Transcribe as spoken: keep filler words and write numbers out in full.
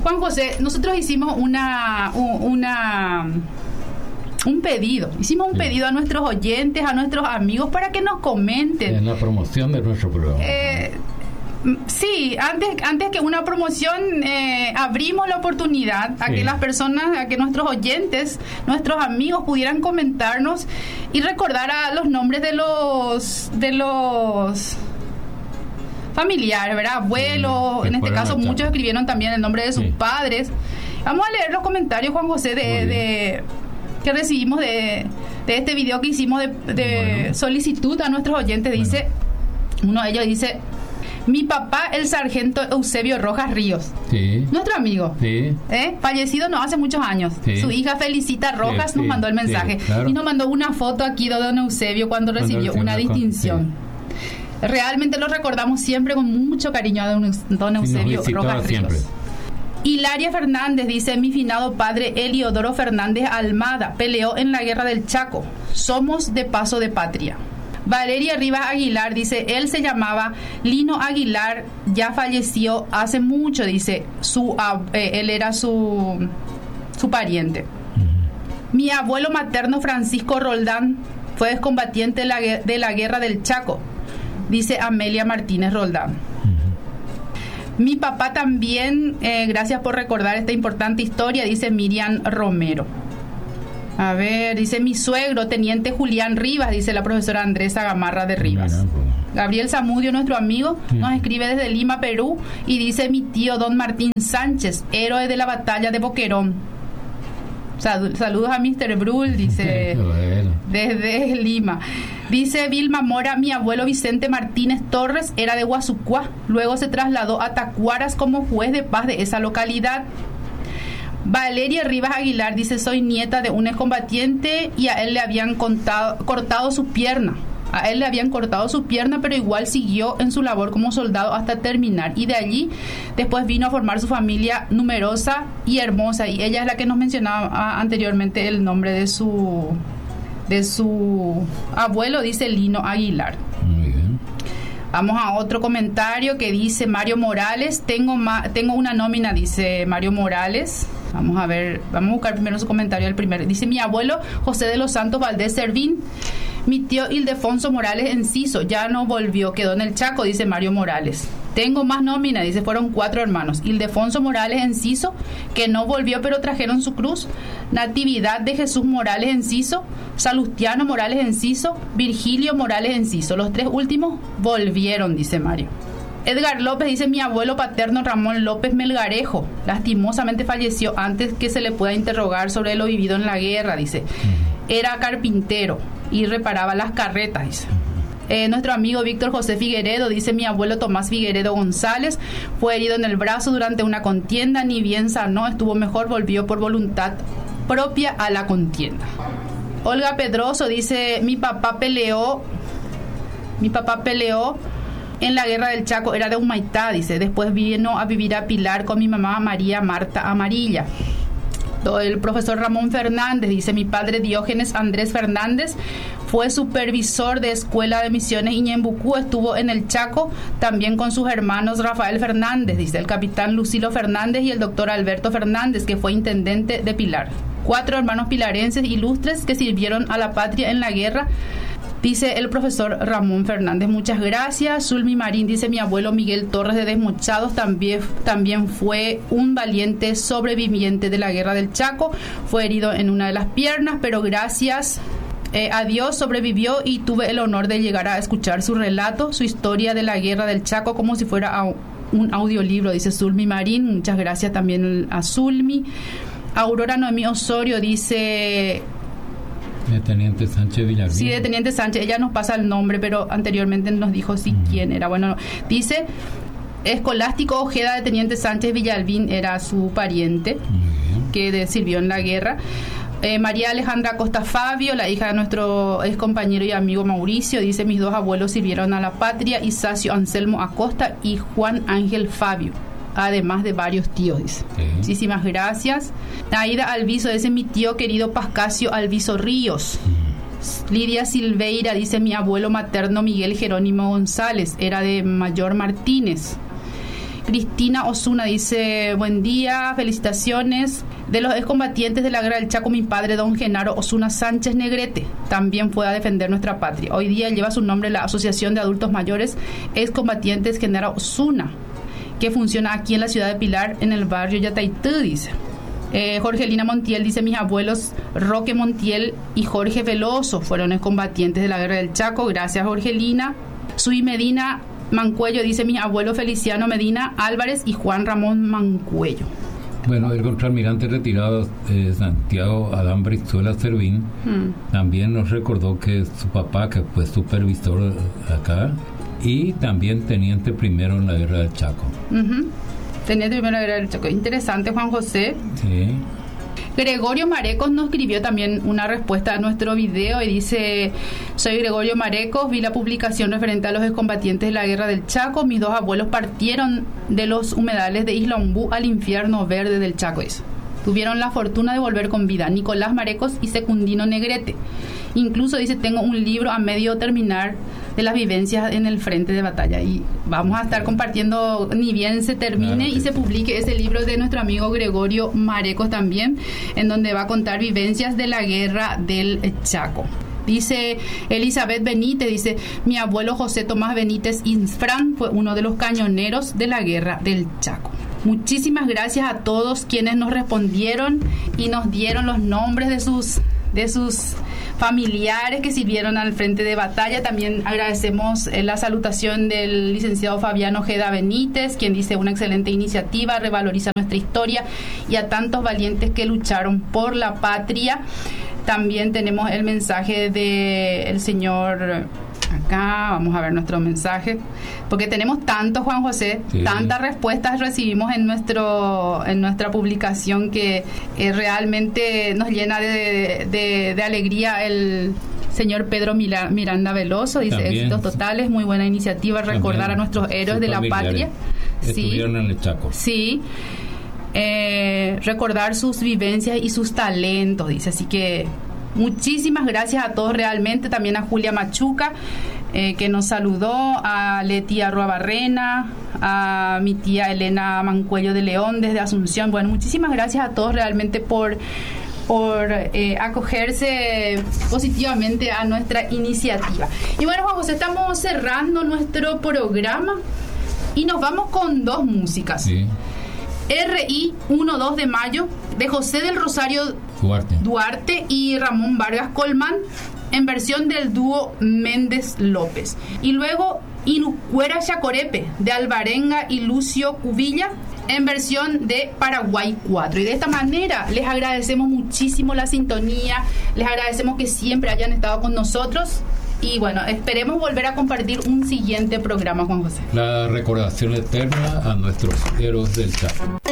Juan José, nosotros hicimos una... una un pedido, hicimos un sí. pedido a nuestros oyentes, a nuestros amigos, para que nos comenten. En la promoción de nuestro programa. Eh, sí, antes, antes que una promoción, eh, abrimos la oportunidad a sí. que las personas, a que nuestros oyentes, nuestros amigos pudieran comentarnos y recordar a los nombres de los de los familiares, ¿verdad? Abuelos, sí, en este caso muchos escribieron también el nombre de sus sí. padres. Vamos a leer los comentarios, Juan José, de, de que recibimos de, de este video que hicimos de, de bueno. solicitud a nuestros oyentes. Dice, bueno. uno de ellos dice: mi papá, el sargento Eusebio Rojas Ríos, sí. nuestro amigo, sí. ¿eh? fallecido no hace muchos años. Sí. Su hija Felicita Rojas sí, nos sí, mandó el mensaje sí, claro. y nos mandó una foto aquí de don Eusebio cuando, cuando recibió una distinción. Sí. Realmente lo recordamos siempre con mucho cariño a don, don Eusebio sí, Rojas siempre. Ríos. Hilaria Fernández dice: mi finado padre Eliodoro Fernández Almada peleó en la guerra del Chaco. Somos de paso de patria. Valeria Rivas Aguilar dice: él se llamaba Lino Aguilar, ya falleció hace mucho, dice, su eh, él era su, su pariente. Uh-huh. Mi abuelo materno Francisco Roldán fue excombatiente de la, de la guerra del Chaco, dice Amelia Martínez Roldán. Mi papá también, eh, gracias por recordar esta importante historia, dice Miriam Romero. A ver, dice mi suegro, teniente Julián Rivas, dice la profesora Andresa Gamarra de Rivas. Gabriel Zamudio, nuestro amigo, nos escribe desde Lima, Perú, y dice mi tío don Martín Sánchez, héroe de la batalla de Boquerón. Sal- saludos a mister Brul, dice bueno. desde Lima. Dice Vilma Mora: mi abuelo Vicente Martínez Torres era de Guasucuá, luego se trasladó a Tacuaras como juez de paz de esa localidad. Valeria Rivas Aguilar dice: soy nieta de un excombatiente y a él le habían contado, cortado su pierna. A él le habían cortado su pierna, pero igual siguió en su labor como soldado hasta terminar. Y de allí, después vino a formar su familia numerosa y hermosa. Y ella es la que nos mencionaba anteriormente el nombre de su, de su abuelo, dice Lino Aguilar. Muy bien. Vamos a otro comentario que dice Mario Morales: tengo, ma- tengo una nómina, dice Mario Morales. Vamos a ver, vamos a buscar primero su comentario. El primero dice: mi abuelo José de los Santos Valdés Servín. Mi tío Ildefonso Morales Enciso ya no volvió, quedó en el Chaco, dice Mario Morales. Tengo más nómina, dice, fueron cuatro hermanos. Ildefonso Morales Enciso, que no volvió pero trajeron su cruz. Natividad de Jesús Morales Enciso, Salustiano Morales Enciso, Virgilio Morales Enciso. Los tres últimos volvieron, dice Mario. Edgar López dice: mi abuelo paterno Ramón López Melgarejo lastimosamente falleció antes que se le pueda interrogar sobre lo vivido en la guerra, dice. Era carpintero y reparaba las carretas, dice. Eh, nuestro amigo Víctor José Figueredo dice: mi abuelo Tomás Figueredo González fue herido en el brazo durante una contienda, ni bien sanó, estuvo mejor, volvió por voluntad propia a la contienda. Olga Pedroso dice: mi papá peleó mi papá peleó en la guerra del Chaco, era de Humaitá, dice. Después vino a vivir a Pilar con mi mamá María Marta Amarilla. El profesor Ramón Fernández dice: mi padre Diógenes Andrés Fernández fue supervisor de Escuela de Misiones Iñembucú, estuvo en el Chaco también con sus hermanos Rafael Fernández, dice, el capitán Lucilo Fernández y el doctor Alberto Fernández, que fue intendente de Pilar. Cuatro hermanos pilarenses ilustres que sirvieron a la patria en la guerra, dice el profesor Ramón Fernández. Muchas gracias. Zulmi Marín dice: mi abuelo Miguel Torres de Desmochados también, también fue un valiente sobreviviente de la guerra del Chaco, fue herido en una de las piernas, pero gracias eh, a Dios sobrevivió y tuve el honor de llegar a escuchar su relato, su historia de la guerra del Chaco, como si fuera a un audiolibro, dice Zulmi Marín. Muchas gracias también a Zulmi. Aurora Noemí Osorio dice: de Teniente Sánchez Villalbín. Sí, de Teniente Sánchez. Ella nos pasa el nombre, pero anteriormente nos dijo sí uh-huh. quién era. Bueno, dice: Escolástico Ojeda de Teniente Sánchez Villalbín era su pariente uh-huh. que de, sirvió en la guerra. Eh, María Alejandra Costa Fabio, la hija de nuestro ex compañero y amigo Mauricio, dice: mis dos abuelos sirvieron a la patria, Isacio Anselmo Acosta y Juan Ángel Fabio, además de varios tíos, dice. Sí. Muchísimas gracias. Aida Alviso dice: mi tío querido Pascasio Alviso Ríos. Mm. Lidia Silveira dice: mi abuelo materno Miguel Jerónimo González era de Mayor Martínez. Cristina Osuna dice, buen día, felicitaciones. De los excombatientes de la guerra del Chaco, mi padre, don Genaro Osuna Sánchez Negrete, también fue a defender nuestra patria. Hoy día lleva su nombre la Asociación de Adultos Mayores Excombatientes Genaro Osuna, que funciona aquí en la ciudad de Pilar, en el barrio Yataitú, dice. Eh, Jorgelina Montiel dice, mis abuelos Roque Montiel y Jorge Veloso fueron excombatientes de la guerra del Chaco. Gracias, Jorgelina. Sui Medina Mancuello dice, mis abuelos Feliciano Medina Álvarez y Juan Ramón Mancuello. Bueno, el contraalmirante retirado eh, Santiago Adán Brizuela Servín hmm. también nos recordó que su papá, que fue supervisor acá, y también teniente primero en la guerra del Chaco. Uh-huh. Teniente primero en la guerra del Chaco. Interesante, Juan José. Sí. Gregorio Marecos nos escribió también una respuesta a nuestro video y dice, soy Gregorio Marecos, vi la publicación referente a los excombatientes de la guerra del Chaco. Mis dos abuelos partieron de los humedales de Isla Ombú al infierno verde del Chaco. Eso. Tuvieron la fortuna de volver con vida, Nicolás Marecos y Secundino Negrete. Incluso dice, tengo un libro a medio terminar de las vivencias en el frente de batalla, y vamos a estar compartiendo ni bien se termine claro y se publique ese libro de nuestro amigo Gregorio Marecos también, en donde va a contar vivencias de la guerra del Chaco. Dice Elizabeth Benítez, dice, mi abuelo José Tomás Benítez Insfrán fue uno de los cañoneros de la guerra del Chaco. Muchísimas gracias a todos quienes nos respondieron y nos dieron los nombres de sus de sus familiares que sirvieron al frente de batalla. También agradecemos eh, la salutación del licenciado Fabián Ojeda Benítez, quien dice, una excelente iniciativa, revaloriza nuestra historia, y a tantos valientes que lucharon por la patria. También tenemos el mensaje del señor... Acá vamos a ver nuestro mensaje, porque tenemos tanto, Juan José, sí. tantas respuestas recibimos en nuestro en nuestra publicación que eh, realmente nos llena de, de, de alegría. El señor Pedro Mila, Miranda Veloso dice, también, éxitos totales, muy buena iniciativa, recordar a nuestros héroes de la patria. Estuvieron sí, en el Chaco. Sí. Eh, recordar sus vivencias y sus talentos, dice, así que muchísimas gracias a todos realmente, también a Julia Machuca, eh, que nos saludó, a Leti Arruabarrena, a mi tía Elena Mancuello de León desde Asunción. Bueno, muchísimas gracias a todos realmente por, por eh, acogerse positivamente a nuestra iniciativa. Y bueno, Juan José, estamos cerrando nuestro programa y nos vamos con dos músicas. Sí. R I uno dos de mayo de José del Rosario Duarte. Duarte y Ramón Vargas Colmán, en versión del dúo Méndez López. Y luego Inucuera Chacorepe de Alvarenga y Lucio Cubilla, en versión de Paraguay cuatro. Y de esta manera les agradecemos muchísimo la sintonía, les agradecemos que siempre hayan estado con nosotros. Y bueno, esperemos volver a compartir un siguiente programa, Juan José. La recordación eterna a nuestros héroes del Chaco.